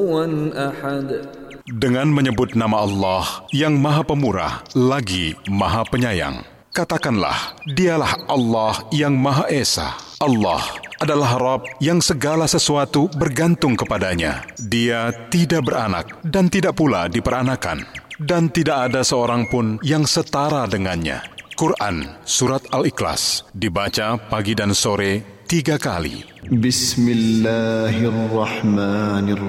أحد. Dengan menyebut nama Allah yang Maha Pemurah lagi Maha Penyayang. Katakanlah, dialah Allah yang Maha Esa. Allah adalah Rabb yang segala sesuatu bergantung kepadanya. Dia tidak beranak dan tidak pula diperanakan. Dan tidak ada seorang pun yang setara dengannya. Quran Surat Al-Ikhlas dibaca pagi dan sore 3 kali. Bismillahirrahmanirrahim.